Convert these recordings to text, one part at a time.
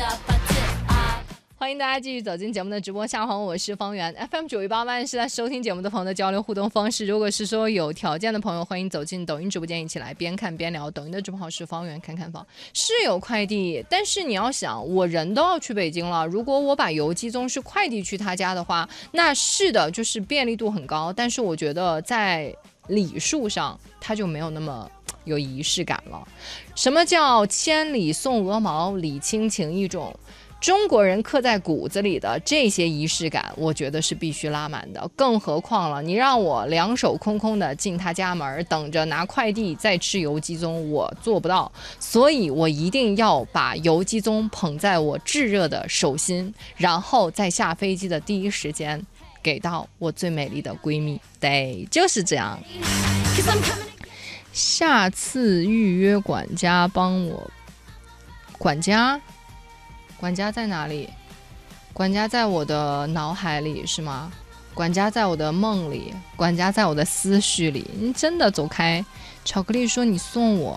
欢迎大家继续走进节目的直播下方，我是方圆 FM 918万是在收听节目的朋友的交流互动方式。如果是说有条件的朋友，欢迎走进抖音直播间一起来边看边聊。抖音的直播号是方圆看看房，是有快递，但是你要想，我人都要去北京了，如果我把邮寄宗是快递去他家的话，那是的，就是便利度很高，但是我觉得在礼数上它就没有那么有仪式感了。什么叫千里送鹅毛，礼轻情意重？中国人刻在骨子里的这些仪式感，我觉得是必须拉满的。更何况了，你让我两手空空的进他家门，等着拿快递再吃邮寄宗，我做不到。所以我一定要把邮寄宗捧在我炙热的手心，然后在下飞机的第一时间给到我最美丽的闺蜜。对，就是这样。下次预约管家帮我。管家在哪里？管家在我的脑海里是吗？管家在我的梦里，管家在我的思绪里。你真的走开。巧克力说你送我，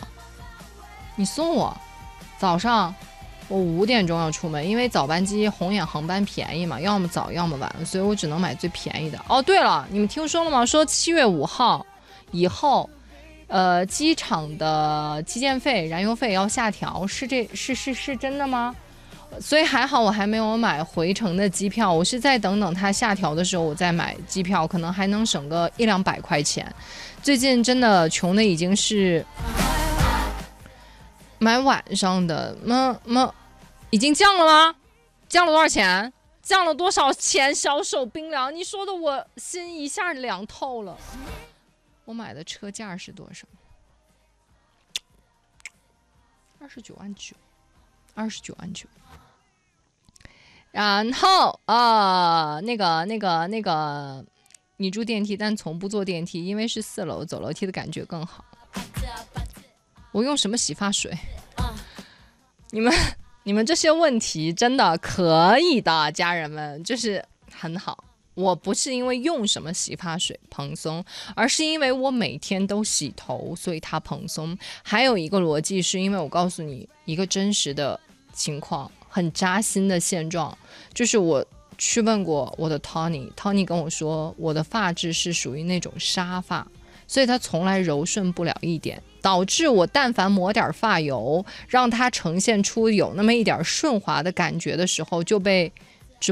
早上我5点钟要出门，因为早班机红眼航班便宜嘛，要么早要么晚，所以我只能买最便宜的。哦，对了，你们听说了吗？说7月5号以后机场的基建费、燃油费要下调，是真的吗？所以还好我还没有买回程的机票，我是在等它下调的时候我再买机票，可能还能省个100-200块钱。最近真的穷的已经是买晚上的已经降了吗？降了多少钱？降了多少钱？小手冰凉，你说的我心一下凉透了。我买的车价是多少？29.9万，29万9。然后那个，你住电梯，但从不坐电梯，因为是4楼，走楼梯的感觉更好。我用什么洗发水？你们这些问题真的可以的，家人们，就是很好。我不是因为用什么洗发水蓬松，而是因为我每天都洗头，所以它蓬松。还有一个逻辑是因为我告诉你一个真实的情况，很扎心的现状，就是我去问过我的 Tony 跟我说，我的发质是属于那种沙发，所以它从来柔顺不了一点，导致我但凡抹点发油，让它呈现出有那么一点顺滑的感觉的时候，就被